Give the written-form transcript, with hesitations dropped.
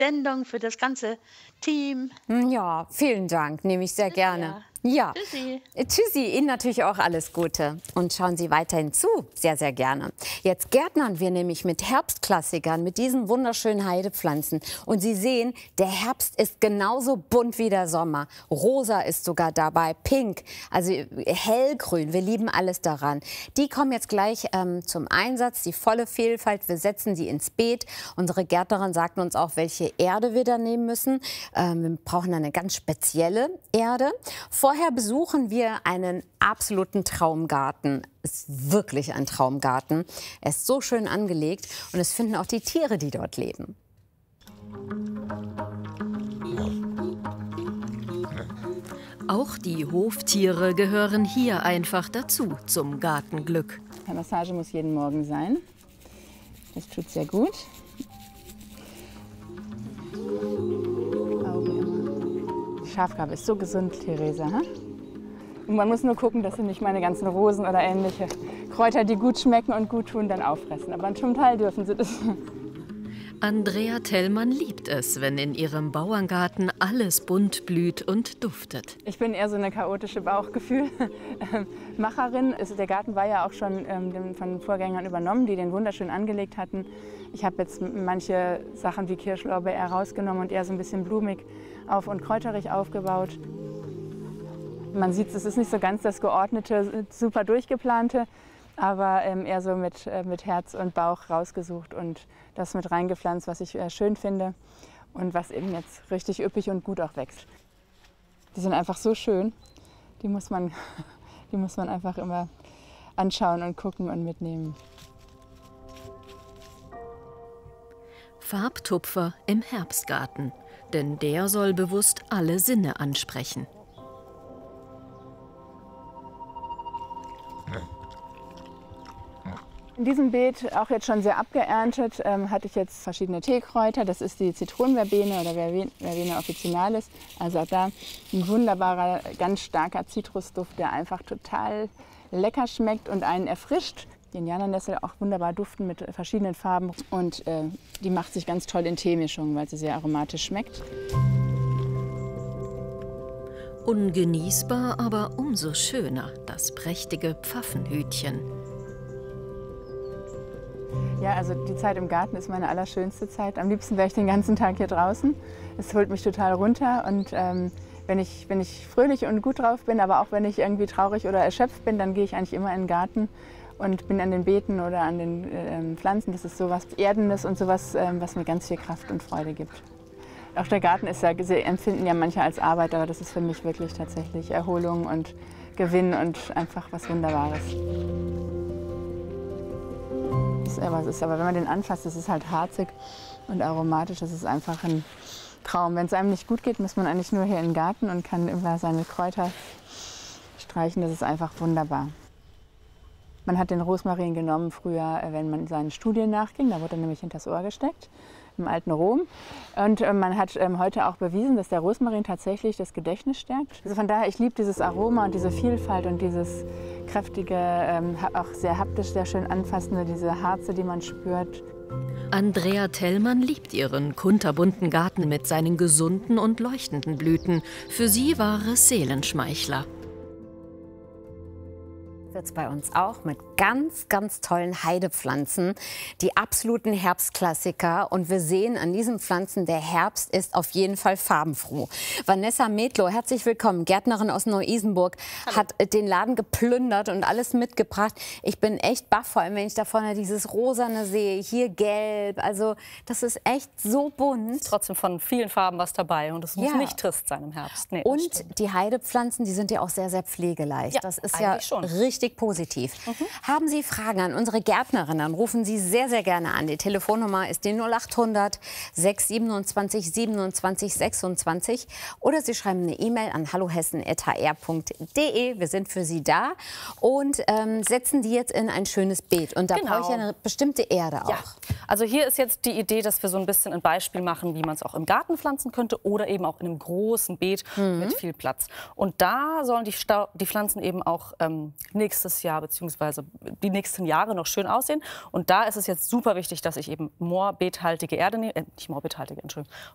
Sendung, für das ganze Team. Ja, vielen Dank, nehme ich sehr gerne. Ja. Tschüssi. Tschüssi, Ihnen natürlich auch alles Gute. Und schauen Sie weiterhin zu, sehr, sehr gerne. Jetzt gärtnern wir nämlich mit Herbstklassikern, mit diesen wunderschönen Heidepflanzen. Und Sie sehen, der Herbst ist genauso bunt wie der Sommer. Rosa ist sogar dabei, pink, also hellgrün. Wir lieben alles daran. Die kommen jetzt gleich zum Einsatz, die volle Vielfalt. Wir setzen sie ins Beet. Unsere Gärtnerin sagt uns auch, welche Erde wir da nehmen müssen. Wir brauchen eine ganz spezielle Erde. Vorher besuchen wir einen absoluten Traumgarten. Es ist wirklich ein Traumgarten. Er ist so schön angelegt und es finden auch die Tiere, die dort leben. Auch die Hoftiere gehören hier einfach dazu zum Gartenglück. Die Massage muss jeden Morgen sein. Das tut sehr gut. Augen immer. Die Schafgarbe ist so gesund, Theresa. Hm? Und man muss nur gucken, dass sie nicht meine ganzen Rosen oder ähnliche Kräuter, die gut schmecken und gut tun, dann auffressen. Aber zum Teil dürfen sie das. Andrea Tellmann liebt es, wenn in ihrem Bauerngarten alles bunt blüht und duftet. Ich bin eher so eine chaotische Bauchgefühl-Macherin. Der Garten war ja auch schon von Vorgängern übernommen, die den wunderschön angelegt hatten. Ich habe jetzt manche Sachen wie Kirschlorbeer eher rausgenommen und eher so ein bisschen blumig und kräuterig aufgebaut. Man sieht, es ist nicht so ganz das geordnete, super durchgeplante, aber eher so mit Herz und Bauch rausgesucht und das mit reingepflanzt, was ich schön finde und was eben jetzt richtig üppig und gut auch wächst. Die sind einfach so schön, die muss man einfach immer anschauen und gucken und mitnehmen. Farbtupfer im Herbstgarten, denn der soll bewusst alle Sinne ansprechen. In diesem Beet, auch jetzt schon sehr abgeerntet, hatte ich jetzt verschiedene Teekräuter. Das ist die Zitronenverbene oder Verbena officinalis. Also auch da ein wunderbarer, ganz starker Zitrusduft, der einfach total lecker schmeckt und einen erfrischt. Die Indianernessel auch wunderbar duften mit verschiedenen Farben. Und die macht sich ganz toll in Teemischungen, weil sie sehr aromatisch schmeckt. Ungenießbar, aber umso schöner, das prächtige Pfaffenhütchen. Ja, also die Zeit im Garten ist meine allerschönste Zeit. Am liebsten wäre ich den ganzen Tag hier draußen. Es holt mich total runter und wenn ich fröhlich und gut drauf bin, aber auch wenn ich irgendwie traurig oder erschöpft bin, dann gehe ich eigentlich immer in den Garten und bin an den Beeten oder an den Pflanzen. Das ist so was Erdendes und sowas, was mir ganz viel Kraft und Freude gibt. Auch der Garten ist ja, sie empfinden ja manche als Arbeit, aber das ist für mich wirklich tatsächlich Erholung und Gewinn und einfach was Wunderbares. Aber wenn man den anfasst, das ist halt harzig und aromatisch. Das ist einfach ein Traum. Wenn es einem nicht gut geht, muss man eigentlich nur hier in den Garten und kann immer seine Kräuter streichen. Das ist einfach wunderbar. Man hat den Rosmarin genommen früher, wenn man seinen Studien nachging. Da wurde er nämlich hinters Ohr gesteckt, im alten Rom. Und man hat heute auch bewiesen, dass der Rosmarin tatsächlich das Gedächtnis stärkt. Also von daher, ich liebe dieses Aroma und diese Vielfalt und dieses kräftige, auch sehr haptisch, sehr schön anfassende, diese Harze, die man spürt. Andrea Tellmann liebt ihren kunterbunten Garten mit seinen gesunden und leuchtenden Blüten. Für sie war es Seelenschmeichler. Wird es bei uns auch mit ganz, ganz tollen Heidepflanzen, die absoluten Herbstklassiker. Und wir sehen an diesen Pflanzen, der Herbst ist auf jeden Fall farbenfroh. Vanessa Medlow, herzlich willkommen, Gärtnerin aus Neu-Isenburg, hat den Laden geplündert und alles mitgebracht. Ich bin echt baff, vor allem wenn ich da vorne dieses Rosane sehe, hier gelb. Also das ist echt so bunt. Ist trotzdem von vielen Farben was dabei und es muss nicht trist sein im Herbst. Nee, und die Heidepflanzen, die sind ja auch sehr, sehr pflegeleicht. Ja, das ist ja schon richtig positiv. Haben Sie Fragen an unsere Gärtnerin, dann rufen Sie sehr, sehr gerne an. Die Telefonnummer ist die 0800 627 27 26 oder Sie schreiben eine E-Mail an hallohessen@hr.de. Wir sind für Sie da und setzen die jetzt in ein schönes Beet. Und da brauche ich eine bestimmte Erde auch. Ja. Also hier ist jetzt die Idee, dass wir so ein bisschen ein Beispiel machen, wie man es auch im Garten pflanzen könnte oder eben auch in einem großen Beet mit viel Platz. Und da sollen die Pflanzen eben auch nächstes Jahr bzw. die nächsten Jahre noch schön aussehen. Und da ist es jetzt super wichtig, dass ich eben moorbeethaltige Erde nehme, nicht moorbeethaltige, Entschuldigung,